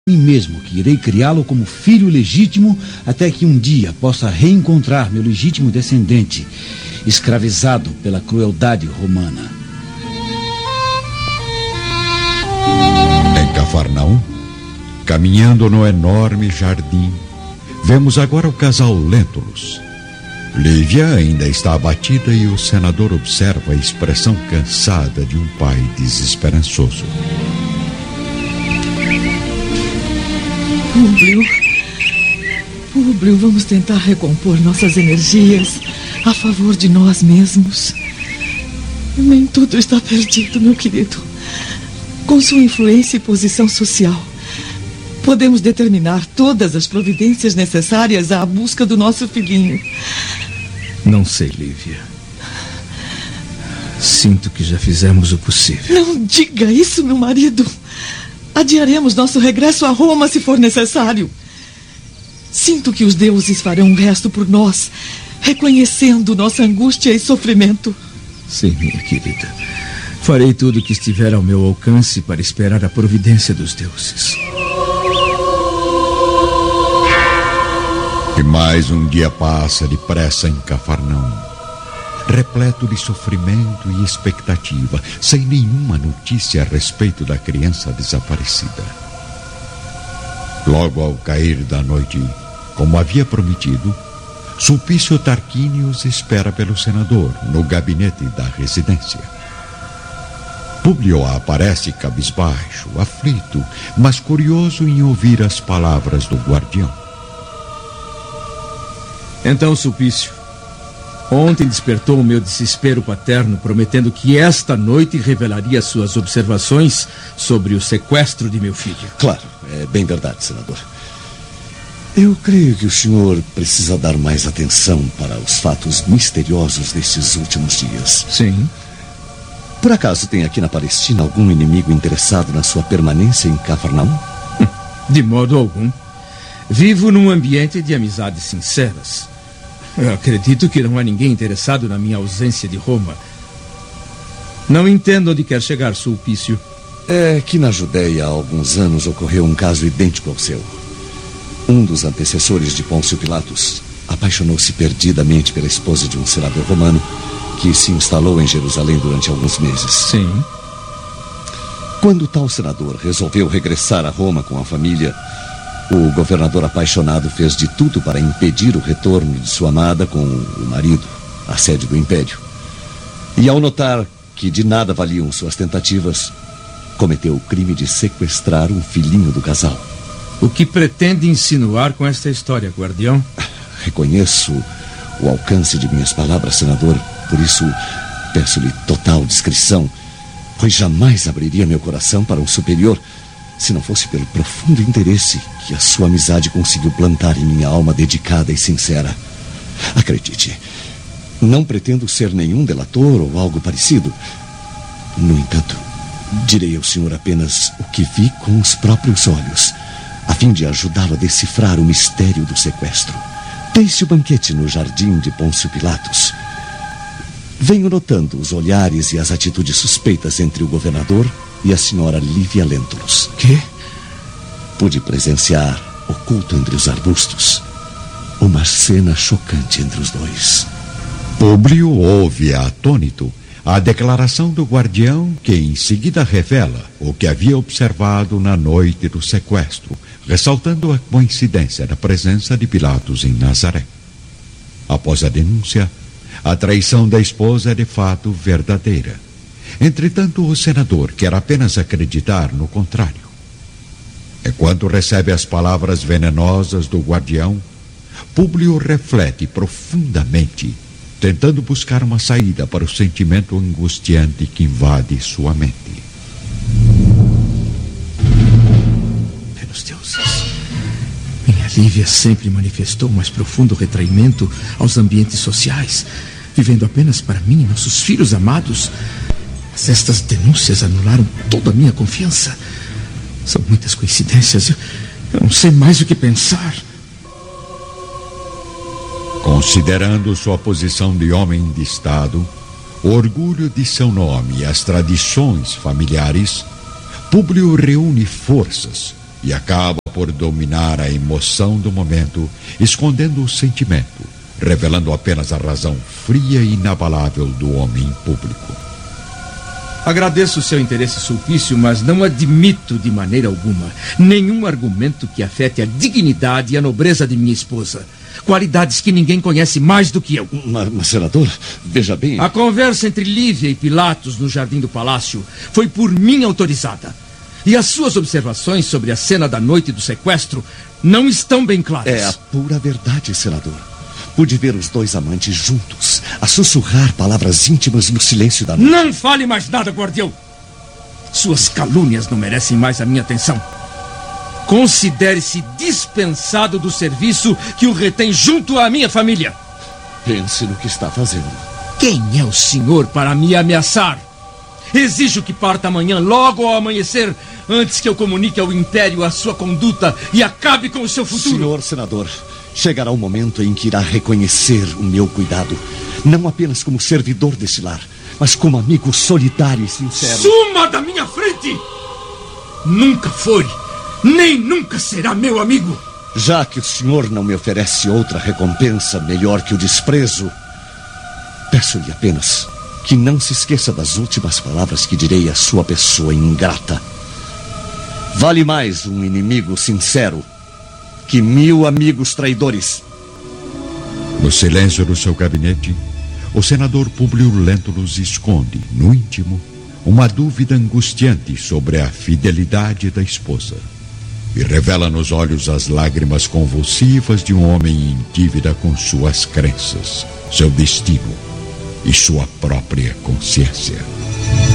mim mesmo que irei criá-lo como filho legítimo até que um dia possa reencontrar meu legítimo descendente, escravizado pela crueldade romana. Em Cafarnaum, caminhando no enorme jardim, vemos agora o casal Lentulus. Lívia ainda está abatida e o senador observa a expressão cansada de um pai desesperançoso. Públio, vamos tentar recompor nossas energias a favor de nós mesmos. Nem tudo está perdido, meu querido. Com sua influência e posição social, podemos determinar todas as providências necessárias à busca do nosso filhinho. Não sei, Lívia. Sinto que já fizemos o possível. Não diga isso, meu marido. Adiaremos nosso regresso a Roma se for necessário. Sinto que os deuses farão o resto por nós, reconhecendo nossa angústia e sofrimento. Sim, minha querida. Farei tudo o que estiver ao meu alcance para esperar a providência dos deuses. E mais um dia passa depressa em Cafarnaum, repleto de sofrimento e expectativa, sem nenhuma notícia a respeito da criança desaparecida. Logo ao cair da noite, como havia prometido, Sulpício Tarquínios espera pelo senador no gabinete da residência. Públio aparece cabisbaixo, aflito, mas curioso em ouvir as palavras do guardião. Então, Sulpício, ontem despertou o meu desespero paterno, prometendo que esta noite revelaria suas observações sobre o sequestro de meu filho. Claro, é bem verdade, senador. Eu creio que o senhor precisa dar mais atenção para os fatos misteriosos destes últimos dias. Sim. Por acaso tem aqui na Palestina algum inimigo interessado na sua permanência em Cafarnaum? De modo algum. Vivo num ambiente de amizades sinceras. Eu acredito que não há ninguém interessado na minha ausência de Roma. Não entendo onde quer chegar, Sulpício. É que na Judéia há alguns anos ocorreu um caso idêntico ao seu. Um dos antecessores de Pôncio Pilatos apaixonou-se perdidamente pela esposa de um senador romano que se instalou em Jerusalém durante alguns meses. Sim. Quando tal senador resolveu regressar a Roma com a família, o governador apaixonado fez de tudo para impedir o retorno de sua amada com o marido, à sede do império. E ao notar que de nada valiam suas tentativas, cometeu o crime de sequestrar um filhinho do casal. O que pretende insinuar com esta história, guardião? Reconheço o alcance de minhas palavras, senador. Por isso, peço-lhe total discrição, pois jamais abriria meu coração para um superior se não fosse pelo profundo interesse que a sua amizade conseguiu plantar em minha alma dedicada e sincera. Acredite, não pretendo ser nenhum delator ou algo parecido. No entanto, direi ao senhor apenas o que vi com os próprios olhos, a fim de ajudá-lo a decifrar o mistério do sequestro. Desde o banquete no jardim de Pôncio Pilatos, venho notando os olhares e as atitudes suspeitas entre o governador e a senhora Lívia Lentulus. Quê? Pude presenciar, oculto entre os arbustos, uma cena chocante entre os dois. Públio ouve atônito a declaração do guardião, que em seguida revela o que havia observado na noite do sequestro, ressaltando a coincidência da presença de Pilatos em Nazaré. Após a denúncia, a traição da esposa é de fato verdadeira. Entretanto, o senador quer apenas acreditar no contrário. Enquanto recebe as palavras venenosas do guardião, Públio reflete profundamente, tentando buscar uma saída para o sentimento angustiante que invade sua mente. Pelos deuses, minha Lívia sempre manifestou um mais profundo retraimento aos ambientes sociais, vivendo apenas para mim e nossos filhos amados. Mas estas denúncias anularam toda a minha confiança. São muitas coincidências. Eu não sei mais o que pensar. Considerando sua posição de homem de Estado, o orgulho de seu nome e as tradições familiares, Públio reúne forças e acaba por dominar a emoção do momento, escondendo o sentimento, revelando apenas a razão fria e inabalável do homem público. Agradeço o seu interesse, Sulpício, mas não admito de maneira alguma nenhum argumento que afete a dignidade e a nobreza de minha esposa. Qualidades que ninguém conhece mais do que eu. Mas senador, veja bem... A conversa entre Lívia e Pilatos no jardim do palácio foi por mim autorizada. E as suas observações sobre a cena da noite do sequestro não estão bem claras. É a pura verdade, senador. Pude ver os dois amantes juntos, a sussurrar palavras íntimas no silêncio da noite. Não fale mais nada, guardião. Suas calúnias não merecem mais a minha atenção. Considere-se dispensado do serviço que o retém junto à minha família. Pense no que está fazendo. Quem é o senhor para me ameaçar? Exijo que parta amanhã, logo ao amanhecer, antes que eu comunique ao Império a sua conduta e acabe com o seu futuro. Senhor senador, chegará o momento em que irá reconhecer o meu cuidado, não apenas como servidor desse lar, mas como amigo solidário e sincero. Suma da minha frente! Nunca foi, nem nunca será meu amigo. Já que o senhor não me oferece outra recompensa melhor que o desprezo, peço-lhe apenas que não se esqueça das últimas palavras que direi à sua pessoa ingrata. Vale mais um inimigo sincero que 1000 amigos traidores. No silêncio do seu gabinete, o senador Públio Lentulus esconde, no íntimo, uma dúvida angustiante sobre a fidelidade da esposa e revela nos olhos as lágrimas convulsivas de um homem em dívida com suas crenças, seu destino e sua própria consciência.